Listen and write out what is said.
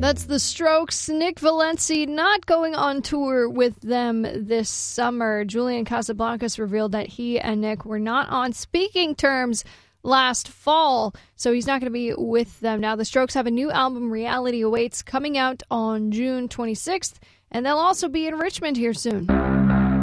That's the Strokes. Nick Valenci not going on tour with them this summer. Julian Casablancas revealed that he and Nick were not on speaking terms last fall, so he's not going to be with them now. The Strokes have a new album, Reality Awaits, coming out on June 26th, and they'll also be in Richmond here soon.